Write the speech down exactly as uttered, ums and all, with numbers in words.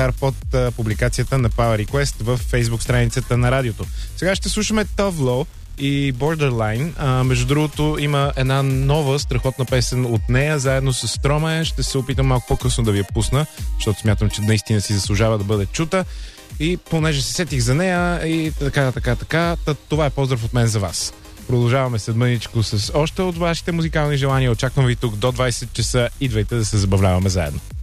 коментар под а, публикацията на Power Request в Facebook страницата на радиото. Сега ще слушаме Tove Lo и Borderline. А, между другото, има една нова страхотна песен от нея, заедно с Stromae. Ще се опитам малко по-късно да ви я пусна, защото смятам, че наистина си заслужава да бъде чута. И понеже се сетих за нея и така, така, така, това е поздрав от мен за вас. Продължаваме след мъничко с още от вашите музикални желания. Очаквам ви тук до двайсет часа. Идвайте да се забавляваме заедно.